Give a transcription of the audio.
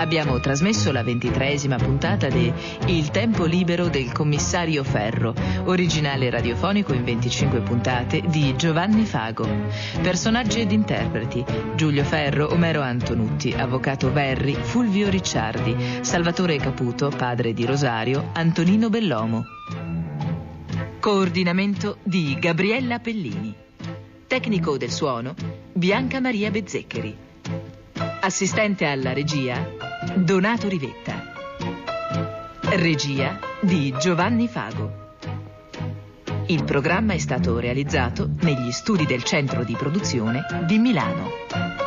Abbiamo trasmesso la 23ª puntata di Il tempo libero del commissario Ferro, originale radiofonico in 25 puntate di Giovanni Fago. Personaggi ed interpreti: Giulio Ferro, Omero Antonutti, Avvocato Verri, Fulvio Ricciardi, Salvatore Caputo, padre di Rosario, Antonino Bellomo. Coordinamento di Gabriella Pellini. Tecnico del suono Bianca Maria Bezzeccheri. Assistente alla regia Donato Rivetta. Regia di Giovanni Fago. Il programma è stato realizzato negli studi del Centro di Produzione di Milano.